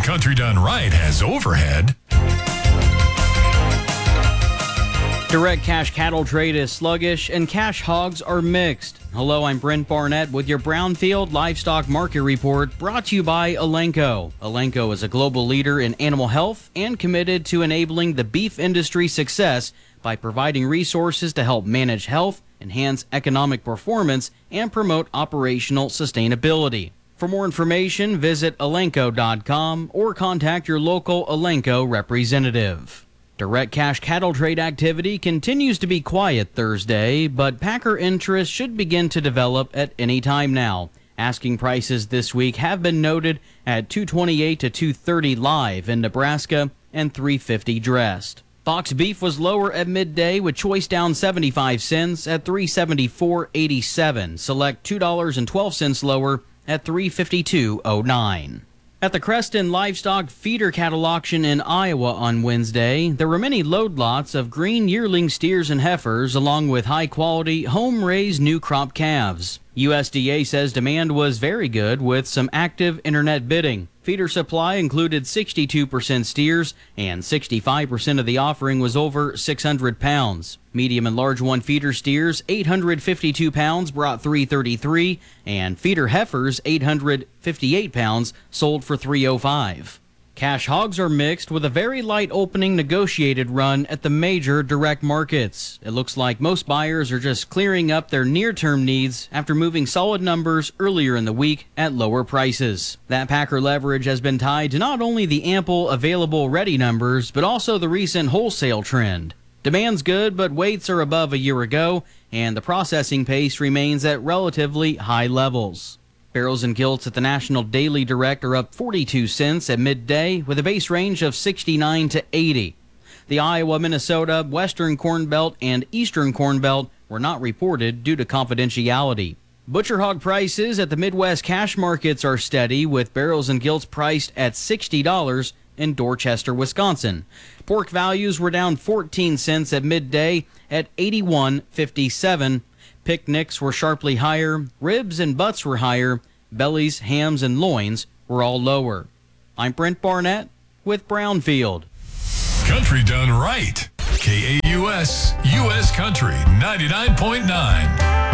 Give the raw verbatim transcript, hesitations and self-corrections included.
Country Done Right has overhead. Direct cash cattle trade is sluggish and cash hogs are mixed. Hello, I'm Brent Barnett with your Brownfield Livestock Market Report, brought to you by Elanco. Elanco is a global leader in animal health and committed to enabling the beef industry's success by providing resources to help manage health, enhance economic performance, and promote operational sustainability. For more information, visit elanco dot com or contact your local Elanco representative. Direct cash cattle trade activity continues to be quiet Thursday, but packer interest should begin to develop at any time now. Asking prices this week have been noted at two twenty-eight to two thirty live in Nebraska and three fifty dressed. Fox beef was lower at midday with choice down seventy-five cents at three seventy-four eighty-seven. Select two dollars and twelve cents lower at three fifty-two oh nine. At the Creston Livestock Feeder Cattle Auction in Iowa on Wednesday, there were many load lots of green yearling steers and heifers along with high-quality, home-raised new crop calves. U S D A says demand was very good with some active internet bidding. Feeder supply included sixty-two percent steers and sixty-five percent of the offering was over six hundred pounds. Medium and large one feeder steers, eight hundred fifty-two pounds, brought three thirty-three, and feeder heifers, eight hundred fifty-eight pounds, sold for three oh five. Cash hogs are mixed with a very light opening negotiated run at the major direct markets. It looks like most buyers are just clearing up their near-term needs after moving solid numbers earlier in the week at lower prices. That packer leverage has been tied to not only the ample available ready numbers, but also the recent wholesale trend. Demand's good, but weights are above a year ago, and the processing pace remains at relatively high levels. Barrels and gilts at the National Daily Direct are up forty-two cents at midday with a base range of sixty-nine to eighty. The Iowa, Minnesota, Western Corn Belt, and Eastern Corn Belt were not reported due to confidentiality. Butcher hog prices at the Midwest cash markets are steady with barrels and gilts priced at sixty dollars in Dorchester, Wisconsin. Pork values were down fourteen cents at midday at eighty-one fifty-seven. Picnics were sharply higher, ribs and butts were higher, bellies, hams, and loins were all lower. I'm Brent Barnett with Brownfield. Country Done Right. K A U S, U S Country ninety-nine point nine.